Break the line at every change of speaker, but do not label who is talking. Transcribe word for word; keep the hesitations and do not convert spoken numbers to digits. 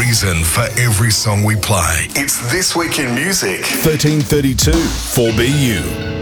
reason for every song we play. It's This Week in Music.
thirteen thirty-two four B U.